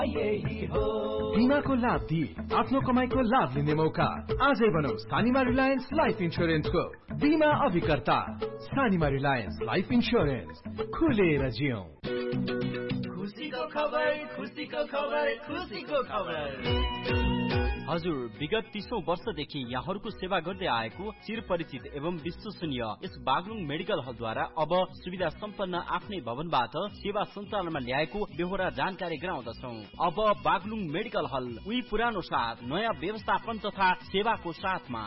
बीमाको लाभ दिई आफ्नो कमाईको लाभ लिने मौका। आजै बनौ सानिमा रिलायन्स लाइफ इन्स्योरेन्सको बीमा अभिकर्ता। सानिमा रिलायन्स लाइफ इन्स्योरेन्स, खुलेर जियौं। खुसीको खबर, खुसीको खबर, खुसीको खबर। हजुर, विगत 30औं वर्षदेखि यहाँहरूको सेवा गर्दै आएको चिरपरिचित एवं विश्वसनीय यस बागलुङ मेडिकल हलद्वारा अब सुविधा सम्पन्न आफ्नै भवनबाट सेवा सञ्चालनमा ल्याएको बेहोरा जानकारी गराउँदछौ। अब बागलुङ मेडिकल हल उही पुरानो साथ नयाँ व्यवस्थापन तथा सेवाको साथमा।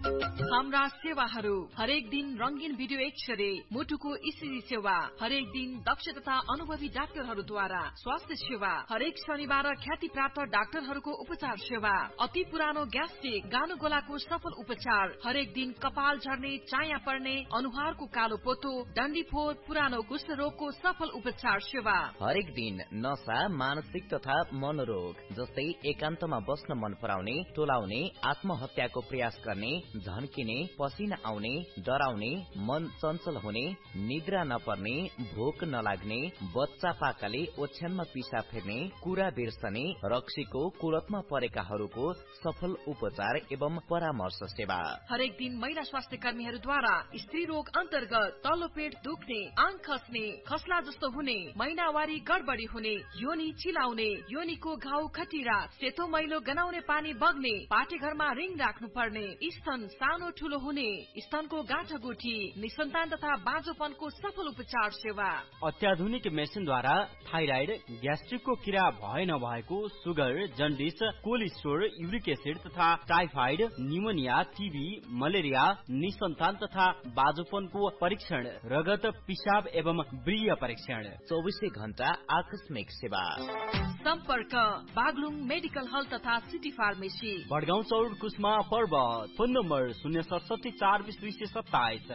हाम्रा सेवाहरू हरेक दिन रंगीन भिडियो एक्सरे, मुटुको इसिजी सेवा, हरेक दिन दक्ष तथा अनुभवी डाक्टरहरूद्वारा स्वास्थ्य सेवा, हरेक शनिबार ख्याति प्राप्त डाक्टरहरूको उपचार सेवा, अति पुरानो ग्यास्ट्रिक गानो गोलाको सफल उपचार, हरेक दिन कपाल झर्ने, चाया पर्ने, अनुहारको कालो पोतो, डन्डीफोर, पुरानो कुष्ठ रोगको सफल उपचार सेवा, हरेक दिन नशा, मानसिक तथा मनोरोग जस्तै एकान्तमा बस्न मन पराउने, टोलाउने, आत्महत्याको प्रयास गर्ने, झन्किने, पसिना आउने, डराउने, मन चञ्चल हुने, निद्रा नपर्ने, भोक नलाग्ने, बच्चा पाकाले ओछ्यानमा पिसा फेर्ने, कुरा बिर्सने, रक्सीको कुलतमा परेकाहरूको सफल उपचार एवं परामर्श सेवा। हरेक दिन महिला स्वास्थ्य कर्मीहरूद्वारा स्त्री रोग अन्तर्गत तल्लो पेट दुख्ने, आङ खस्ने, खस्ला जस्तो हुने, महिनावारी गडबडी हुने, योनी चिलाउने, योनीको घाउ खटिरा, सेतो मैलो गनाउने पानी बग्ने, पाटेघरमा रिङ राख्नु पर्ने, स्तन सानो ठूलो हुने, स्तनको गाँठागुठी, निसन्तान तथा बाँझोपनको सफल उपचार सेवा। अत्याधुनिक मेसिनद्वारा थाइराइड, ग्यास्ट्रिकको किरा भए नभएको, sugar, jaundice, cholesterol, uric acid तथा टाइफाइड, न्युमोनिया, टीबी, मलेरिया, निसन्तान तथा बाँझोपनको परीक्षण, रगत, पिसाब एवं व्रीय परीक्षण, 24 घण्टा आकस्मिक सेवा। सम्पर्क बागलुङ मेडिकल हल तथा सिटी फार्मेसी, बडगाउँ चौर, कुस्मा पर्वत। Phone number 067 420 227,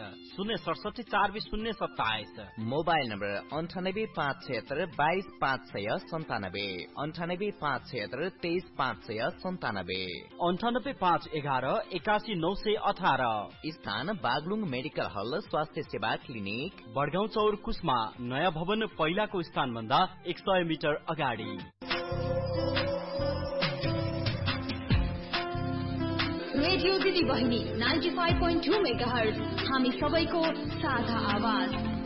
067 420 027। Mobile number 98 576 22 597, 98 576 23 597, 98 511 81 918। स्थान बागलुङ मेडिकल हल स्वास्थ्य सेवा क्लिनिक, बडगाउँ चौर, कुस्मा। नयाँ भवन पहिलाको स्थान भन्दा 100 मिटर अगाडि। रेडियो दिदी बहिनी 95.2 मेगाहर्ज, हामी सबैको साझा आवाज।